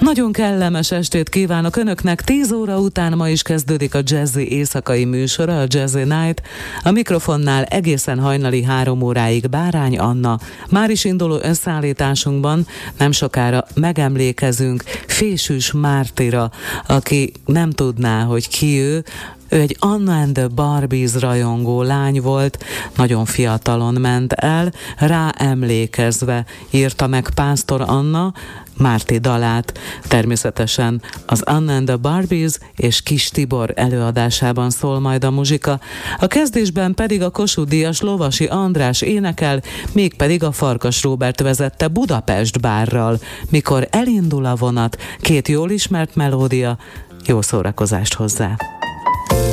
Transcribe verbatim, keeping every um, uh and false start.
Nagyon kellemes estét kívánok Önöknek. tíz óra után ma is kezdődik a Jazzy éjszakai műsora, a Jazzy Night. A mikrofonnál egészen hajnali három óráig Bárány Anna. Már is induló összeállításunkban nem sokára megemlékezünk Fésűs Mártira, aki nem tudná, hogy ki ő. Ő egy Anna and the Barbies rajongó lány volt, nagyon fiatalon ment el, rá emlékezve írta meg Pásztor Anna Márti dalát. Természetesen az Anna and the Barbies és Kis Tibor előadásában szól majd a muzsika. A kezdésben pedig a Kossuth-díjas Lovasi András énekel, mégpedig a Farkas Róbert vezette Budapest bárral. Mikor elindul a vonat, két jól ismert melódia, jó szórakozást hozzá!